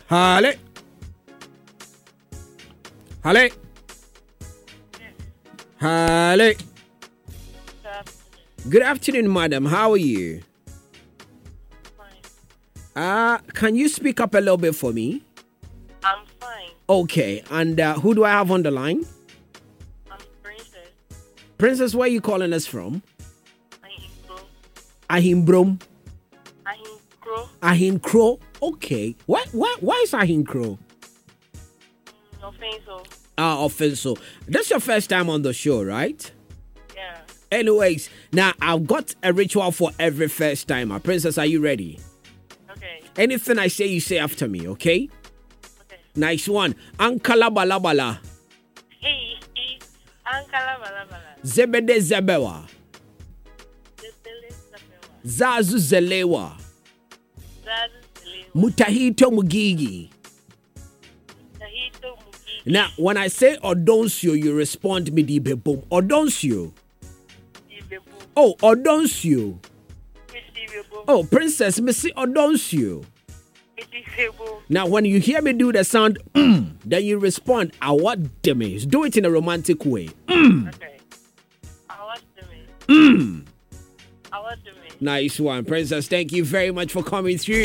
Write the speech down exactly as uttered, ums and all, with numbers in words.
Hale. Hale. Hale. Good afternoon, madam. How are you? Fine. Uh, can you speak up a little bit for me? I'm fine. Okay, and uh, who do I have on the line? I'm Princess. Princess, where are you calling us from? Ahinkro. Ahimbrom. Ahinkro. Ahinkro. Okay. Why, why, why is Ahinkro? No offense, so. Ah, offense. So, that's your first time on the show, right? Yeah. Anyways, now I've got a ritual for every first timer. Princess, are you ready? Okay. Anything I say, you say after me, okay? Okay. Nice one. Ankala bala bala. Hey, hey. Ankala bala bala. Zebede zebewa. Zebele zapewa. Zazu zelewa. Zazu zelewa. Mutahito mugigi. Tahito mugi. Now, when I say Odonsio, you respond me di beboom. Odonsio. Ibebo. Oh, Odonsio. Ibebo. Oh, Princess, Missy Odonsio. Ibebo. Now, when you hear me do the sound, mm, then you respond, I want them. Do it in a romantic way. Mm. Okay. I want them. Mm. I want them. Nice one, Princess. Thank you very much for coming through.